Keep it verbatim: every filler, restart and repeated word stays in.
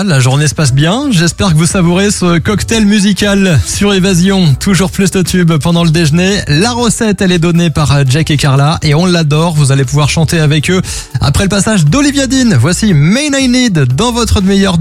voilà, la journée se passe bien. J'espère que vous savourez ce cocktail musical sur Évasion. Toujours plus de tubes pendant le déjeuner. La recette, elle est donnée par Jack et Carla et on l'adore. Vous allez pouvoir chanter avec eux après le passage d'Olivia Dean. Voici Main I Need dans votre meilleur